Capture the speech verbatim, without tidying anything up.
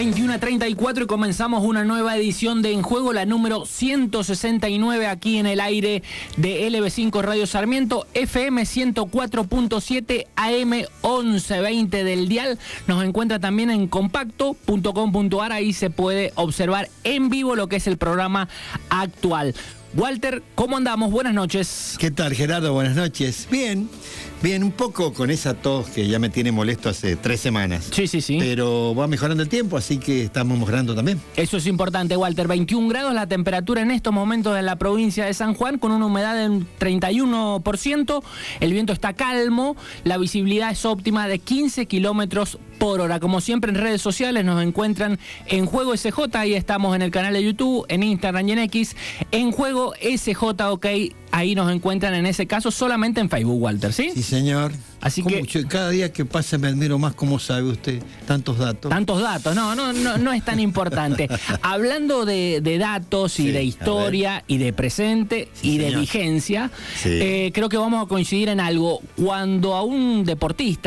veintiuno a treinta y cuatro y comenzamos una nueva edición de En Juego, la número ciento sesenta y nueve aquí en el aire de L B cinco Radio Sarmiento, F M ciento cuatro punto siete, A M once veinte del dial. Nos encuentra también en compacto punto com punto a r, ahí se puede observar en vivo lo que es el programa actual. Walter, ¿cómo andamos? Buenas noches. ¿Qué tal, Gerardo? Buenas noches. Bien, bien, un poco con esa tos que ya me tiene molesto hace tres semanas. Sí, sí, sí. Pero va mejorando el tiempo, así que estamos mejorando también. Eso es importante, Walter. veintiún grados la temperatura en estos momentos en la provincia de San Juan, con una humedad del treinta y uno por ciento. El viento está calmo, la visibilidad es óptima de quince kilómetros por hora. Como siempre, en redes sociales nos encuentran En Juego S J, ahí estamos en el canal de YouTube, en Instagram y en X, En Juego S J, ok, ahí nos encuentran en ese caso solamente en Facebook, Walter, ¿sí? Sí, señor. Así ¿Cómo? que Yo, cada día que pasa me admiro más cómo sabe usted tantos datos. Tantos datos, no, no, no, no es tan importante. Hablando de, de datos y Sí, de historia y de presente Sí, y de señor. vigencia, Sí. eh, creo que vamos a coincidir en algo. Cuando a un deportista